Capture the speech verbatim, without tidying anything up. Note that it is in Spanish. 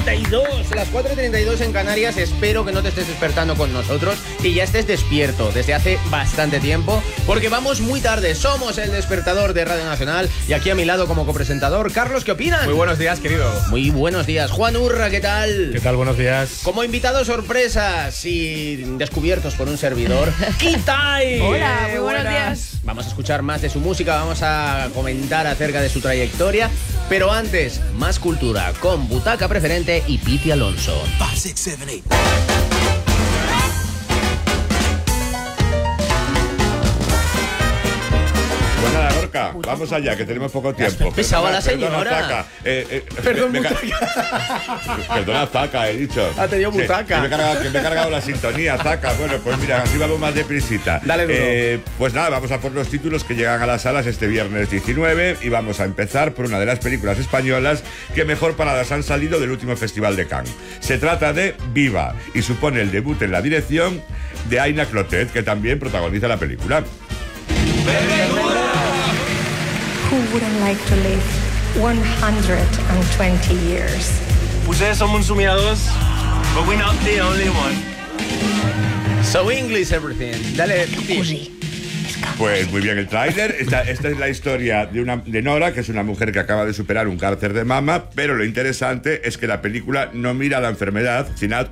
treinta y dos, las cuatro y treinta y dos en Canarias. Espero que no te estés despertando con nosotros y ya estés despierto desde hace bastante tiempo, porque vamos muy tarde. Somos el despertador de Radio Nacional y aquí a mi lado como copresentador, Carlos, ¿qué opinan? Muy buenos días, querido. Muy buenos días. Juan Urra, ¿qué tal? ¿Qué tal? Buenos días. Como invitados sorpresas y descubiertos por un servidor, Kitai. Hola, muy Eh, buenos buenas. días. Vamos a escuchar más de su música, vamos a comentar acerca de su trayectoria, pero antes, más cultura con Butaca Preferente y Piti Alonso. five, six, seven, eight. Pues nada, Lorca, vamos allá, que tenemos poco tiempo. Pesaba la Perdona, señora. Zaca. Eh, eh, Perdón, me- me- Butaca. Perdona, Zaca, he dicho. Ha tenido Sí, Butaca. que, me he cargado, que me he cargado la sintonía, Zaca. Bueno, pues mira, así vamos más deprisita. Dale duro. Eh, pues nada, vamos a por los títulos que llegan a las salas este viernes diecinueve y vamos a empezar por una de las películas españolas que mejor paradas han salido del último Festival de Cannes. Se trata de Viva y supone el debut en la dirección de Aina Clotet, que también protagoniza la película. Who wouldn't like to live one hundred twenty years? Ustedes son uns somiadors, but we're not the only one. So English everything. Dale, Piti. Uy, Pues muy bien el tráiler. Esta, esta es la historia de, una, de Nora, que es una mujer que acaba de superar un cáncer de mama, pero lo interesante es que la película no mira la enfermedad, sino,